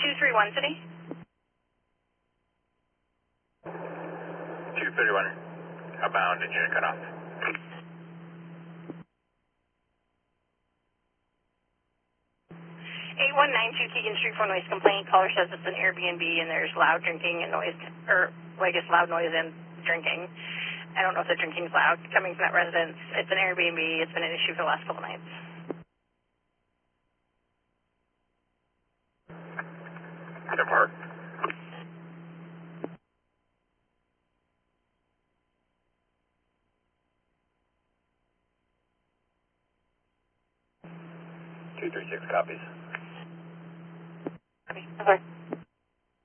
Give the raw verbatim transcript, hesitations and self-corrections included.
two three one City. two thirty-one, outbound and unit cut off. eight one nine two Keegan Street for noise complaint. Caller says it's an Airbnb and there's loud drinking and noise, or well, I guess loud noise and drinking. I don't know if the drinking's loud coming from that residence. It's an Airbnb. It's been an issue for the last couple nights. Depart. two three six copies. Okay.